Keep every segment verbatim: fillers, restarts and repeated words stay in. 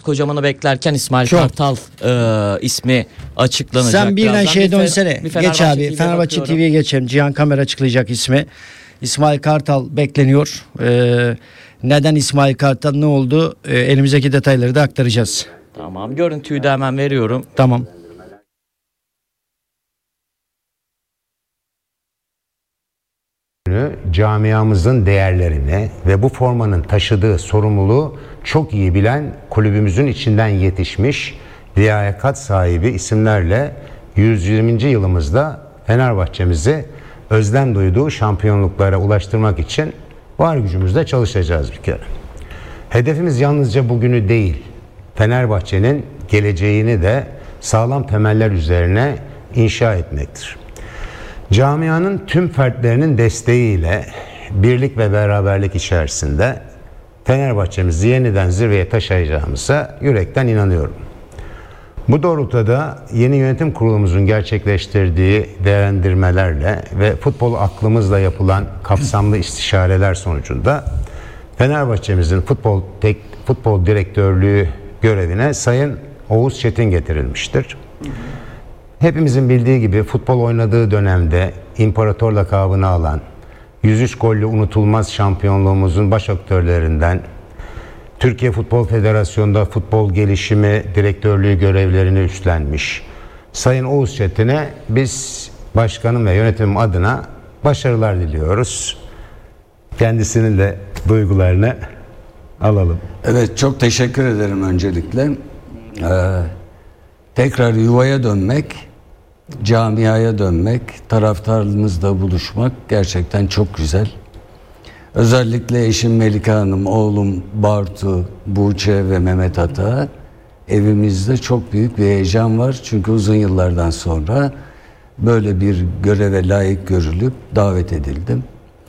kocamanı beklerken İsmail Çok. Kartal e, ismi açıklanacak. Sen birden birazdan. şeye Bir fe- dönsene. bir Geç abi. T V'ye Fenerbahçe bakıyorum. T V'ye geçelim. Cihan Kamer açıklayacak ismi. İsmail Kartal bekleniyor. Ee, neden İsmail Kartal, ne oldu? Ee, elimizdeki detayları da aktaracağız. Tamam, görüntüyü de hemen veriyorum. Tamam. Camiamızın değerlerini ve bu formanın taşıdığı sorumluluğu çok iyi bilen, kulübümüzün içinden yetişmiş liyakat sahibi isimlerle yüz yirminci yılımızda Fenerbahçemizi özlem duyduğu şampiyonluklara ulaştırmak için var gücümüzle çalışacağız bir kere. Hedefimiz yalnızca bugünü değil, Fenerbahçe'nin geleceğini de sağlam temeller üzerine inşa etmektir. Camianın tüm fertlerinin desteğiyle birlik ve beraberlik içerisinde Fenerbahçemizi yeniden zirveye taşıyacağımıza yürekten inanıyorum. Bu doğrultuda yeni yönetim kurulumuzun gerçekleştirdiği değerlendirmelerle ve futbol aklımızla yapılan kapsamlı istişareler sonucunda Fenerbahçemizin futbol tek, futbol direktörlüğü görevine Sayın Oğuz Çetin getirilmiştir. Hepimizin bildiği gibi futbol oynadığı dönemde imparator lakabını alan, yüz üç gollü unutulmaz şampiyonluğumuzun baş aktörlerinden, Türkiye Futbol Federasyonu'nda futbol gelişimi direktörlüğü görevlerini üstlenmiş Sayın Oğuz Çetin'e biz başkanım ve yönetimim adına başarılar diliyoruz. Kendisinin de duygularını alalım. Evet, çok teşekkür ederim öncelikle. Ee, tekrar yuvaya dönmek, camiaya dönmek, taraftarımızla buluşmak gerçekten çok güzel. Özellikle eşim Melike Hanım, oğlum Bartu, Buğçe ve Mehmet Ata, evimizde çok büyük bir heyecan var. Çünkü uzun yıllardan sonra böyle bir göreve layık görülüp davet edildim.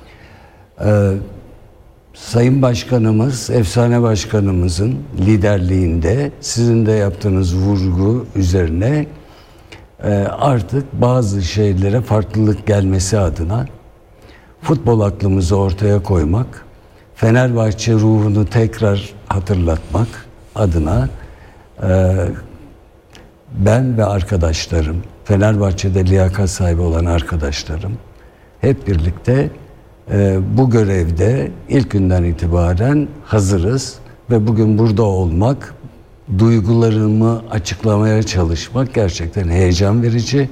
Ee, Sayın Başkanımız, efsane başkanımızın liderliğinde sizin de yaptığınız vurgu üzerine e, artık bazı şeylere farklılık gelmesi adına futbol aklımızı ortaya koymak, Fenerbahçe ruhunu tekrar hatırlatmak adına e, ben ve arkadaşlarım, Fenerbahçe'de liyakat sahibi olan arkadaşlarım hep birlikte e, bu görevde ilk günden itibaren hazırız ve bugün burada olmak, duygularımı açıklamaya çalışmak gerçekten heyecan verici.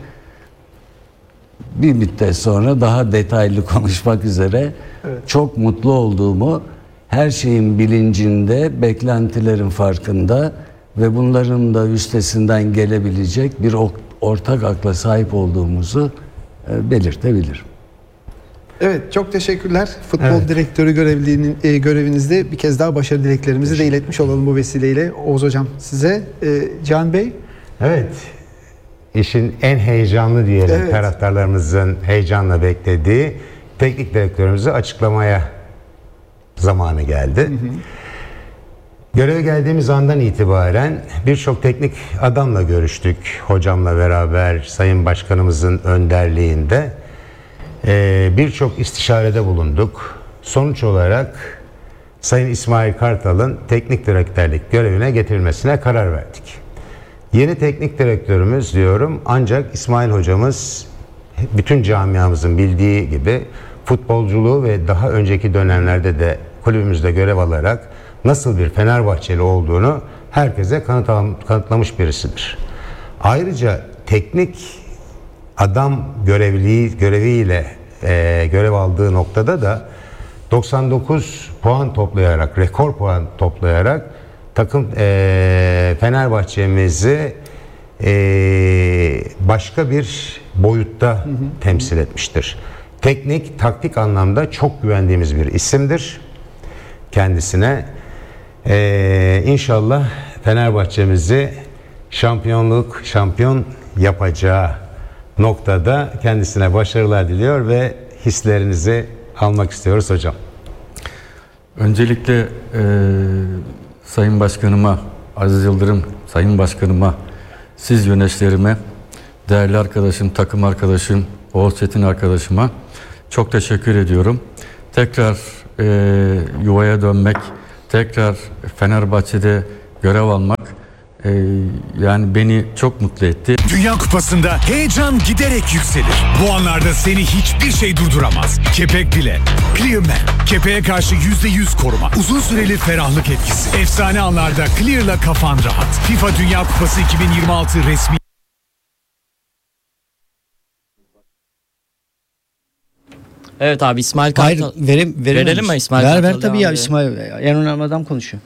Bir müddet sonra daha detaylı konuşmak üzere evet. Çok mutlu olduğumu, her şeyin bilincinde, beklentilerin farkında ve bunların da üstesinden gelebilecek bir ortak akla sahip olduğumuzu belirtebilirim. Evet, çok teşekkürler. Futbol evet. direktörü görevliliğinin e, görevinizde bir kez daha başarı dileklerimizi de iletmiş olalım bu vesileyle. Oğuz Hocam size. E, Can Bey. Evet. İşin en heyecanlı diyelim, evet. taraftarlarımızın heyecanla beklediği teknik direktörümüzü açıklamaya zamanı geldi. Hı hı. Göreve geldiğimiz andan itibaren birçok teknik adamla görüştük. Hocamla beraber, Sayın Başkanımızın önderliğinde ee, birçok istişarede bulunduk. Sonuç olarak Sayın İsmail Kartal'ın teknik direktörlük görevine getirilmesine karar verdik. Yeni teknik direktörümüz diyorum, ancak İsmail hocamız bütün camiamızın bildiği gibi futbolculuğu ve daha önceki dönemlerde de kulübümüzde görev alarak nasıl bir Fenerbahçeli olduğunu herkese kanıtlamış birisidir. Ayrıca teknik adam görevliği göreviyle e, görev aldığı noktada da doksan dokuz puan toplayarak, rekor puan toplayarak takım e, Fenerbahçemizi e, başka bir boyutta hı hı. temsil etmiştir. Teknik, taktik anlamda çok güvendiğimiz bir isimdir kendisine. E, inşallah Fenerbahçemizi şampiyonluk, şampiyon yapacağı noktada kendisine başarılar diliyor ve hislerinizi almak istiyoruz hocam. Öncelikle e, Sayın Başkanıma, Aziz Yıldırım Sayın Başkanıma, siz yöneticilerime, değerli arkadaşım, takım arkadaşım, Oğuz Çetin arkadaşıma çok teşekkür ediyorum. Tekrar e, yuvaya dönmek, tekrar Fenerbahçe'de görev almak Ee, yani beni çok mutlu etti. Dünya Kupası'nda heyecan giderek yükselir. Bu anlarda seni hiçbir şey durduramaz. Kepek bile. Clearman. Kepeğe karşı yüzde yüz koruma. Uzun süreli ferahlık etkisi. Efsane anlarda Clear'la kafan rahat. FIFA Dünya Kupası iki bin yirmi altı resmi. Evet abi, İsmail Hayır Kartal. verim, verelim, Verelim mi İsmail Ver Kartal? ver tabii Devam ya, edelim. İsmail. En önemli adam konuşuyor.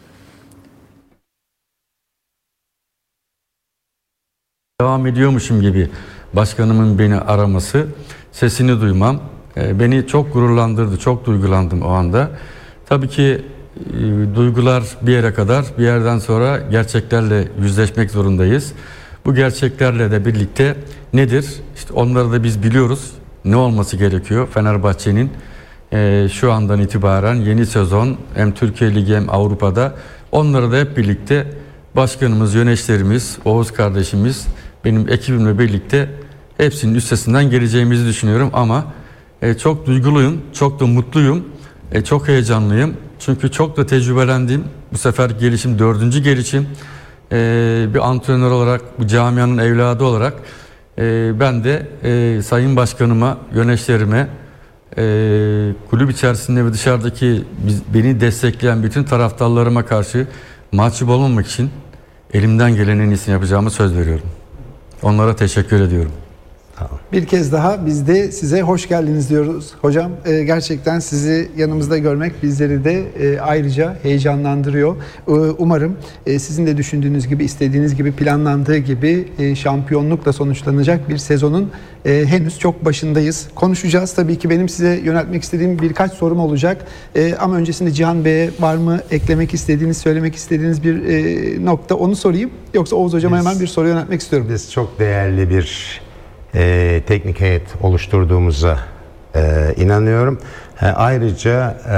Devam ediyormuşum gibi başkanımın beni araması, sesini duymam e, beni çok gururlandırdı, çok duygulandım o anda. Tabii ki e, duygular bir yere kadar, bir yerden sonra gerçeklerle yüzleşmek zorundayız. Bu gerçeklerle de birlikte nedir? İşte onları da biz biliyoruz. Ne olması gerekiyor? Fenerbahçe'nin e, şu andan itibaren yeni sezon hem Türkiye Ligi hem Avrupa'da, onları da hep birlikte başkanımız, yöneticilerimiz, Oğuz kardeşimiz, benim ekibimle birlikte hepsinin üstesinden geleceğimizi düşünüyorum ama e, çok duyguluyum, çok da mutluyum, e, çok heyecanlıyım. Çünkü çok da tecrübelendim. Bu sefer gelişim dördüncü gelişim. E, bir antrenör olarak, bu camianın evladı olarak e, ben de e, Sayın Başkanıma, yöneticilerime, e, kulüp içerisinde ve dışarıdaki biz, beni destekleyen bütün taraftarlarıma karşı mahcup olmamak için elimden gelenin en iyisini yapacağımı söz veriyorum. Onlara teşekkür ediyorum. Bir kez daha biz de size hoş geldiniz diyoruz. Hocam e, gerçekten sizi yanımızda görmek bizleri de e, ayrıca heyecanlandırıyor. E, umarım e, sizin de düşündüğünüz gibi, istediğiniz gibi, planlandığı gibi e, şampiyonlukla sonuçlanacak bir sezonun e, henüz çok başındayız. Konuşacağız. Tabii ki benim size yöneltmek istediğim birkaç sorum olacak. E, ama öncesinde Cihan Bey'e var mı eklemek istediğiniz, söylemek istediğiniz bir e, nokta, onu sorayım. Yoksa Oğuz Hocam'a Biz- hemen bir soru yöneltmek istiyorum. Biz çok değerli bir e, teknik heyet oluşturduğumuza e, inanıyorum. E, ayrıca e,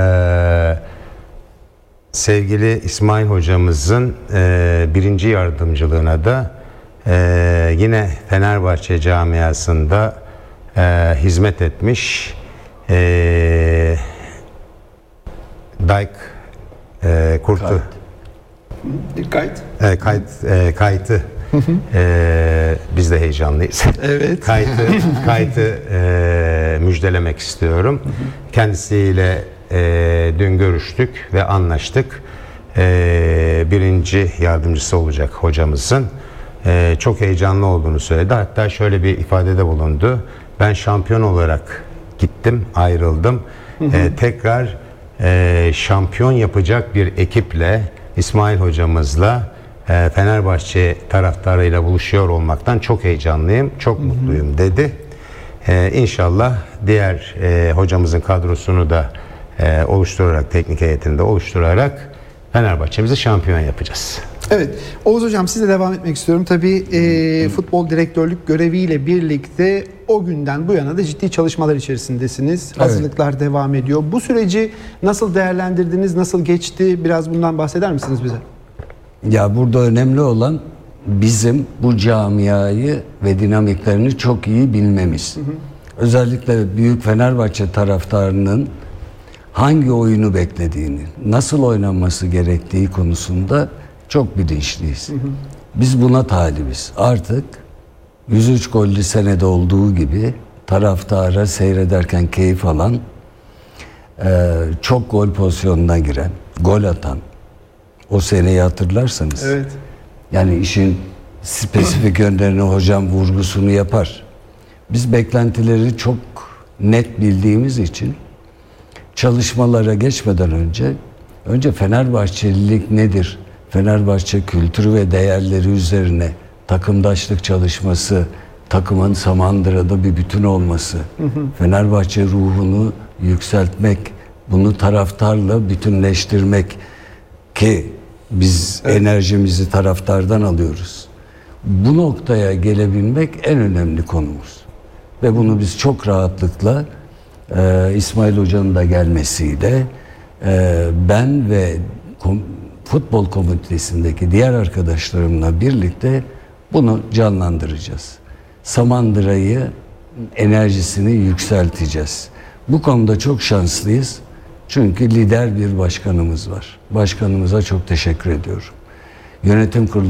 sevgili İsmail hocamızın e, birinci yardımcılığına da e, yine Fenerbahçe camiasında e, hizmet etmiş e, Dayk e, Kurt'u Dikkat. e, kayıt, e, kayıtı e, biz de heyecanlıyız. Evet. Kayıtı, kayıtı e, müjdelemek istiyorum. Kendisiyle e, dün görüştük ve anlaştık. E, birinci yardımcısı olacak hocamızın. E, çok heyecanlı olduğunu söyledi. Hatta şöyle bir ifadede bulundu. Ben şampiyon olarak gittim, ayrıldım. E, tekrar e, şampiyon yapacak bir ekiple, İsmail hocamızla, e, Fenerbahçe taraftarıyla buluşuyor olmaktan çok heyecanlıyım, çok mutluyum dedi. E, İnşallah diğer e, hocamızın kadrosunu da e, oluşturarak, teknik heyetini de oluşturarak Fenerbahçe'mizi şampiyon yapacağız. Evet. Oğuz Hocam, size devam etmek istiyorum. Tabii e, futbol direktörlük göreviyle birlikte o günden bu yana da ciddi çalışmalar içerisindesiniz. Evet. Hazırlıklar devam ediyor. Bu süreci nasıl değerlendirdiniz, nasıl geçti? Biraz bundan bahseder misiniz bize? Ya burada önemli olan bizim bu camiayı ve dinamiklerini çok iyi bilmemiz. Hı hı. Özellikle büyük Fenerbahçe taraftarının hangi oyunu beklediğini, nasıl oynanması gerektiği konusunda çok bilinçliyiz. Hı hı. Biz buna talibiz. Artık yüz üç gollü senede olduğu gibi taraftara seyrederken keyif alan, çok gol pozisyonuna giren, gol atan, o seneyi hatırlarsanız. Evet. Yani işin spesifik yönlerini hocam vurgusunu yapar. Biz beklentileri çok net bildiğimiz için çalışmalara geçmeden önce önce Fenerbahçelilik nedir? Fenerbahçe kültürü ve değerleri üzerine takımdaşlık çalışması, takımın Samandıra'da bir bütün olması, hı hı. Fenerbahçe ruhunu yükseltmek, bunu taraftarla bütünleştirmek ki biz evet. enerjimizi taraftardan alıyoruz. Bu noktaya gelebilmek en önemli konumuz. Ve bunu biz çok rahatlıkla e, İsmail Hoca'nın da gelmesiyle e, ben ve kom, futbol komitesindeki diğer arkadaşlarımla birlikte bunu canlandıracağız. Samandıra'yı enerjisini yükselteceğiz. Bu konuda çok şanslıyız. Çünkü lider bir başkanımız var. Başkanımıza çok teşekkür ediyorum. Yönetim kurulu